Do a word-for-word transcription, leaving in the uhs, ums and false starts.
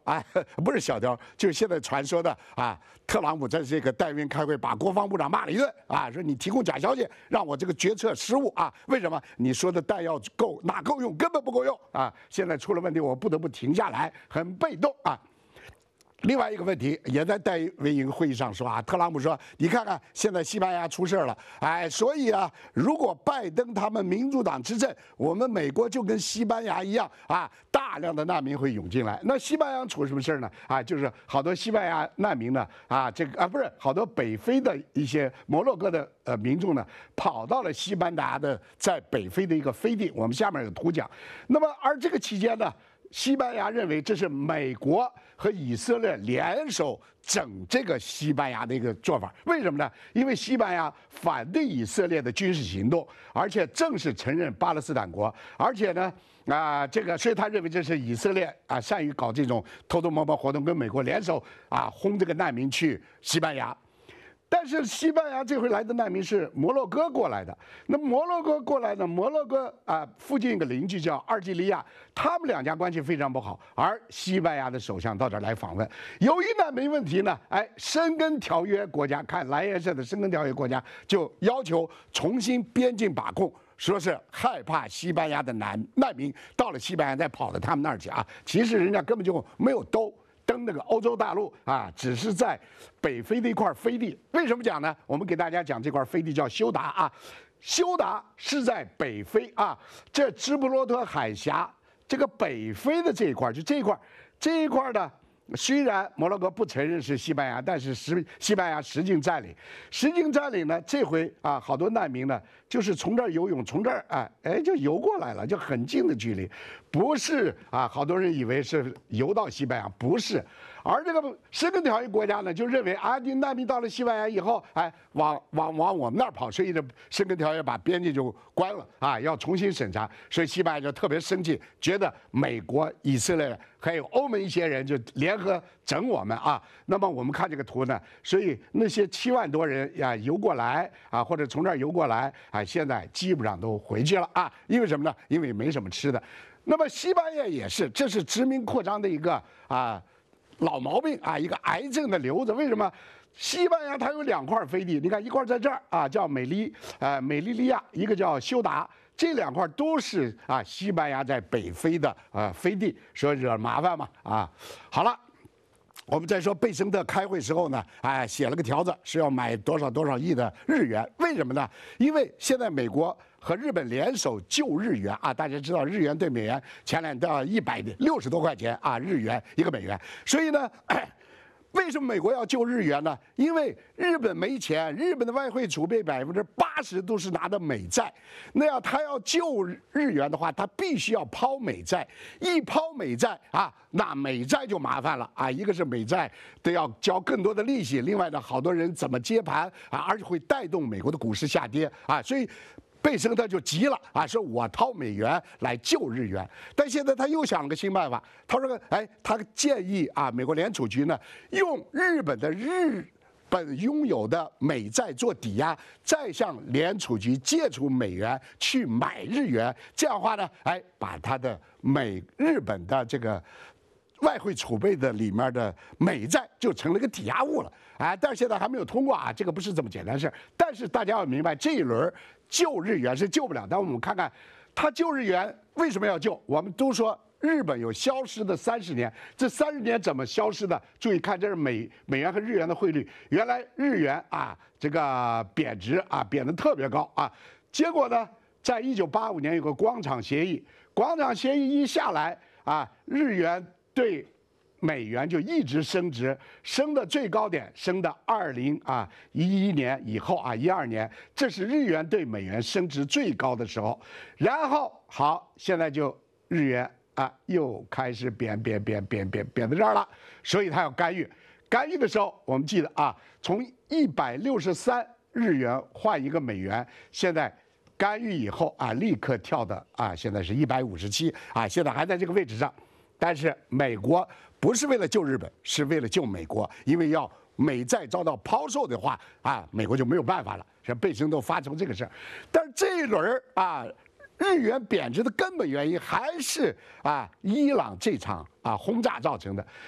啊，不是小调，就是现在传说的啊，特朗普在这个戴维开会，把国防部长骂了一顿啊，说你提供假消息，让我这个决策失误啊，为什么？你说的弹药够哪够用？根本不够用啊！现在出了问题，我不得不停下来，很被动啊。另外一个问题也在戴维营会议上说啊，特朗普说：“你看看，现在西班牙出事了，哎，所以啊，如果拜登他们民主党执政，我们美国就跟西班牙一样啊，大量的难民会涌进来。那西班牙出什么事呢？啊，就是好多西班牙难民呢，啊，这个啊不是好多北非的一些摩洛哥的呃民众呢，跑到了西班牙的在北非的一个飞地，我们下面有图讲。那么而这个期间呢？”西班牙认为这是美国和以色列联手整这个西班牙的一个做法，为什么呢？因为西班牙反对以色列的军事行动，而且正式承认巴勒斯坦国，而且呢，啊、呃，这个所以他认为这是以色列啊善于搞这种偷偷摸摸活动，跟美国联手啊轰这个难民去西班牙。但是西班牙这回来的难民是摩洛哥过来的，那摩洛哥过来的摩洛哥啊附近一个邻居叫阿尔及利亚，他们两家关系非常不好，而西班牙的首相到这儿来访问，由于难民问题呢，哎，申根条约国家看蓝颜色的申根条约国家就要求重新边境把控。说是害怕西班牙的难难民到了西班牙再跑到他们那儿去啊，其实人家根本就没有兜。登那个欧洲大陆啊，只是在北非的一块飞地。为什么讲呢？我们给大家讲这块飞地叫休达啊，休达是在北非啊，这直布罗陀海峡这个北非的这一块，就这一块，这一块呢。虽然摩洛哥不承认是西班牙，但是实西班牙实境占领，实境占领呢，这回啊，好多难民呢，就是从这儿游泳，从这儿啊，哎，就游过来了，就很近的距离，不是啊，好多人以为是游到西班牙，不是，而这个申根条约国家呢，就认为啊，你难民到了西班牙以后，哎，往往往我们那儿跑，所以这申根条约把边境就关了啊，要重新审查，所以西班牙就特别生气，觉得美国、以色列还有欧盟一些人就联合整我们啊。那么我们看这个图呢，所以那些七万多人呀游过来啊，或者从这儿游过来啊，现在基本上都回去了啊。因为什么呢？因为没什么吃的。那么西班牙也是，这是殖民扩张的一个啊老毛病啊，一个癌症的瘤子。为什么？西班牙它有两块飞地，你看一块在这儿啊，叫美利呃美利利亚，一个叫休达。这两块都是啊，西班牙在北非的啊飞地，说惹麻烦嘛啊。好了，我们再说贝森特开会时候呢，哎，写了个条子是要买多少多少亿的日元，为什么呢？因为现在美国和日本联手救日元啊，大家知道日元对美元前两天到一百六十多块钱啊，日元一个美元，所以呢。为什么美国要救日元呢？因为日本没钱，日本的外汇储备百分之八十都是拿的美债，那要他要救日元的话，他必须要抛美债，一抛美债啊，那美债就麻烦了啊！一个是美债都要交更多的利息，另外呢，好多人怎么接盘啊，而且会带动美国的股市下跌啊，所以。贝森特就急了啊，说我掏美元来救日元，但现在他又想了个新办法，他说，哎，他建议啊，美国联储局呢，用日本的日本拥有的美债做抵押，再向联储局借出美元去买日元，这样的话呢，哎，把他的美日本的这个。外汇储备的里面的美债就成了个抵押物了，啊，但是现在还没有通过啊，这个不是这么简单的事。但是大家要明白，这一轮救日元是救不了。但我们看看，他救日元为什么要救？我们都说日本有消失的三十年，这三十年怎么消失的？注意看，这是美美元和日元的汇率。原来日元啊，这个贬值啊，贬得特别高啊，结果呢，在一九八五年有个广场协议，广场协议一下来啊，日元。对美元就一直升值，升的最高点升到二零啊一一年以后啊一二年，这是日元对美元升值最高的时候。然后好，现在就日元啊又开始贬贬贬贬贬贬到这儿了，所以他要干预。干预的时候，我们记得啊，从一百六十三日元换一个美元，现在。干预以后啊，立刻跳的啊，现在是一百五十七啊，现在还在这个位置上。但是美国不是为了救日本，是为了救美国，因为要美债遭到抛售的话啊，美国就没有办法了。像贝森都发生这个事儿，但是这一轮啊，日元贬值的根本原因还是啊伊朗这场啊轰炸造成的。